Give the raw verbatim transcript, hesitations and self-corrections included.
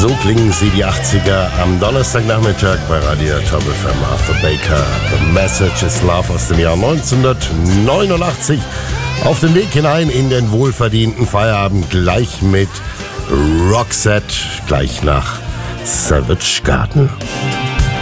So klingen sie, die achtziger, am Donnerstagnachmittag bei Radio Top F M. Arthur Baker, The Message is Love aus dem Jahr neunzehnhundertneunundachtzig. Auf dem Weg hinein in den wohlverdienten Feierabend, gleich mit Roxette, gleich nach Savage Garden.